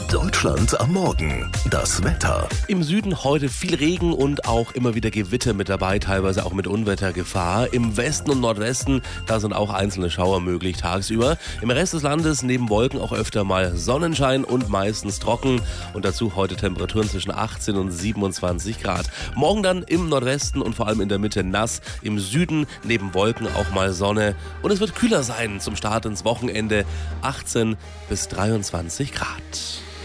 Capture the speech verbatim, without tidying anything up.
Deutschland am Morgen. Das Wetter. Im Süden heute viel Regen und auch immer wieder Gewitter mit dabei, teilweise auch mit Unwettergefahr. Im Westen und Nordwesten, da sind auch einzelne Schauer möglich tagsüber. Im Rest des Landes neben Wolken auch öfter mal Sonnenschein und meistens trocken. Und dazu heute Temperaturen zwischen achtzehn und siebenundzwanzig Grad. Morgen dann im Nordwesten und vor allem in der Mitte nass. Im Süden neben Wolken auch mal Sonne. Und es wird kühler sein zum Start ins Wochenende. achtzehn bis dreiundzwanzig Grad.